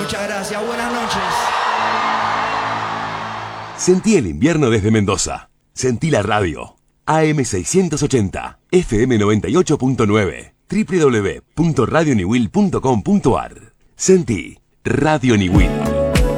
Muchas gracias, buenas noches. Sentí el invierno desde Mendoza. Sentí la radio. AM680, FM98.9, www.radioniwil.com.ar. Sentí Radio Niwil.